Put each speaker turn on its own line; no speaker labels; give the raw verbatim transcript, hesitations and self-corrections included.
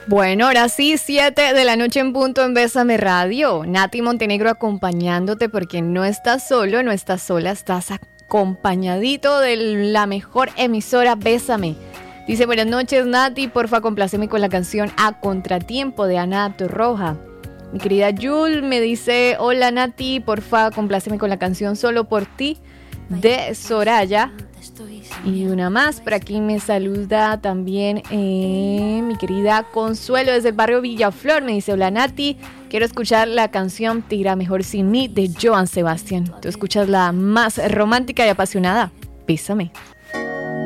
Bueno, ahora sí, siete de la noche en punto en Bésame Radio. Nati Montenegro acompañándote porque no estás solo, no estás sola, estás acompañadito de la mejor emisora Bésame. Dice, buenas noches Nati, porfa compláceme con la canción A Contratiempo de Ana Torroja. Mi querida Yul me dice, hola Nati, porfa compláceme con la canción Solo por ti de Soraya. Y una más, por aquí me saluda también eh, mi querida Consuelo desde el barrio Villaflor. Me dice, hola Nati, quiero escuchar la canción Te irá mejor sin mí de Joan Sebastián. Tú escuchas la más romántica y apasionada. Bésame.